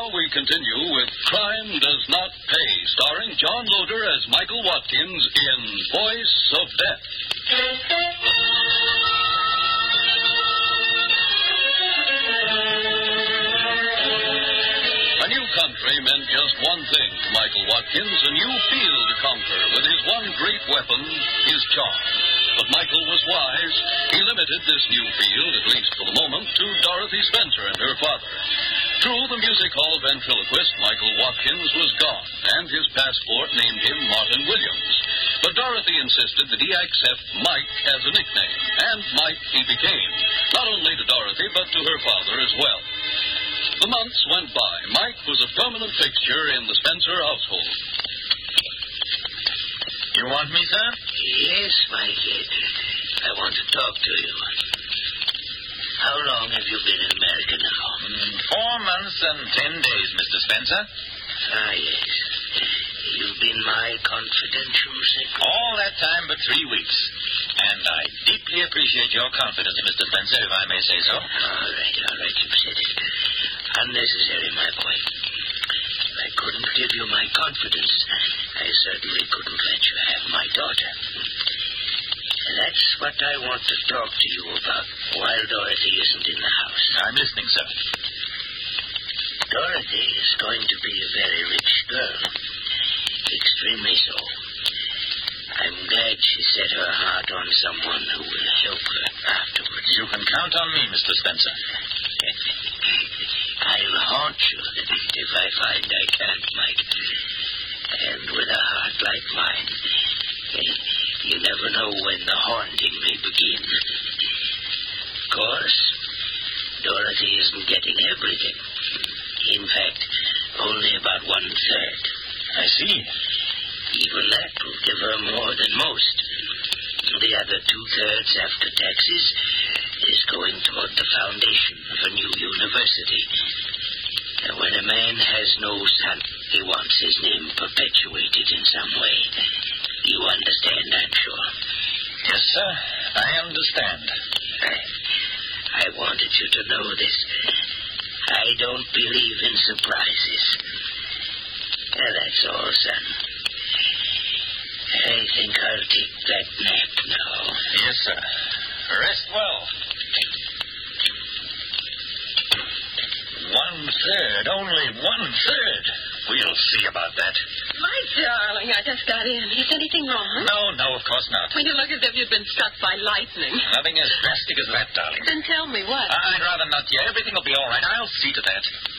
we continue with Crime Does Not Pay, starring John Loder as Michael Watkins in Voice of Death. A new country meant just one thing to Michael Watkins, a new field to conquer with his one great weapon, his charm. But Michael was wise. He limited this new field, at least for the moment, to Dorothy Spencer and her father. True, the music hall ventriloquist, Michael Watkins, was gone, and his passport named him Martin Williams. But Dorothy insisted that he accept Mike as a nickname, and Mike he became, not only to Dorothy, but to her father as well. The months went by. Mike was a permanent fixture in the Spencer household. You want me, sir? Yes, Mikey. I want to talk to you. How long have you been in America now? 4 months and 10 days, Mr. Spencer. Ah, yes. You've been my confidential secretary. All that time but 3 weeks. And I deeply appreciate your confidence, Mr. Spencer, if I may say so. All right. You've said it. Unnecessary, my boy. If I couldn't give you my confidence, I certainly couldn't let you have my daughter. And that's what I want to talk to you about while Dorothy isn't in the house. I'm listening, sir. Dorothy is going to be a very rich girl. Extremely so. I'm glad she set her heart on someone who will help her afterwards. You can count on me, Mr. Spencer. I'll haunt you if I find I can't, Mike. And with a heart like mine, you never know when the haunting may begin. Of course, Dorothy isn't getting everything. In fact, only about 1/3. I see. Even that will give her more than most. The other 2/3 after taxes is going toward the foundation of a new university. And when a man has no son, he wants his name perpetuated in some way. You understand, I'm sure. Yes, sir. I understand. I wanted you to know this. I don't believe in surprises. That's all, son. I think I'll take that nap now. Yes, sir. Rest well. 1/3. Only 1/3. We'll see about that. My darling, I just got in. Is anything wrong? No, of course not. Well, you look as if you'd been struck by lightning. Nothing as drastic as that, darling. Then tell me what. I'd rather not yet. Everything will be all right. I'll see to that.